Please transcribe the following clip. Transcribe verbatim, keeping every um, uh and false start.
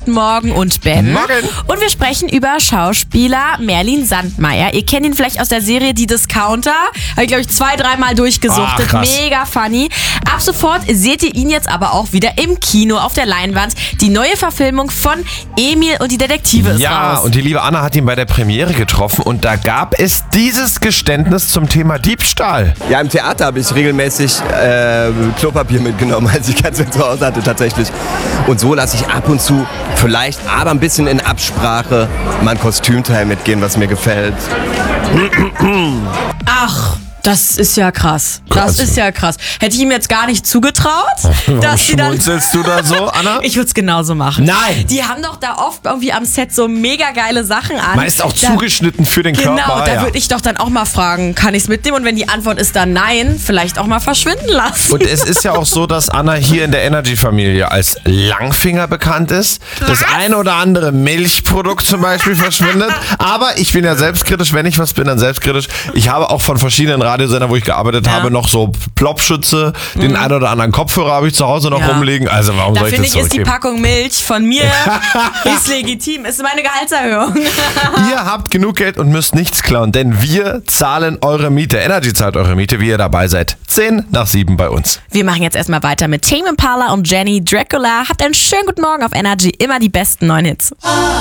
guten Morgen und Ben. Morgen. Und wir sprechen über Schauspieler Merlin Sandmeier. Ihr kennt ihn vielleicht aus der Serie Die Discounter. Habe ich, glaube ich, zwei, dreimal durchgesuchtet. Ach, krass. Mega funny. Ab sofort seht ihr ihn jetzt aber auch wieder im Kino auf der Leinwand. Die neue Verfilmung von Emil und die Detektive ist Ja, raus. und die liebe Anna hat ihn bei der Premiere getroffen und da gab es dieses Geständnis zum Thema Diebstahl. Ja, im Theater habe ich regelmäßig äh, Klopapier mitgenommen, als ich ganz zu Hause hatte tatsächlich. Und so lasse ich ab und zu vielleicht, aber ein bisschen in Absprache, mal ein Kostümteil mitgehen, was mir gefällt. Ach, das ist ja krass. Das Krass. ist ja krass. Hätte ich ihm jetzt gar nicht zugetraut, dass sie dann... Schmunzelst du da so, Anna? Ich würde es genauso machen. Nein. Die haben doch da oft irgendwie am Set so mega geile Sachen an. Meist auch da, zugeschnitten für den Genau, Körper. da ja. würde ich doch dann auch mal fragen, kann ich es mitnehmen? Und wenn die Antwort ist dann nein, vielleicht auch mal verschwinden lassen. Und es ist ja auch so, dass Anna hier in der Energy-Familie als Langfinger bekannt ist. Das eine oder andere Milchprodukt zum Beispiel verschwindet. Aber ich bin ja selbstkritisch, wenn ich was bin, dann selbstkritisch. Ich habe auch von verschiedenen Radiosendern, wo ich gearbeitet Ja. habe, noch so Plopschütze. Den einen oder anderen Kopfhörer habe ich zu Hause noch Ja. rumliegen. Also warum Da soll ich finde das ich, ist die zurückgeben? Packung Milch von mir ist legitim. Ist meine Gehaltserhöhung. Ihr habt genug Geld und müsst nichts klauen, denn wir zahlen eure Miete. Energy zahlt eure Miete, wie ihr dabei seid. zehn nach sieben bei uns. Wir machen jetzt erstmal weiter mit Tame Impala und Jenny Dracula. Habt einen schönen guten Morgen auf Energy. Immer die besten neuen Hits.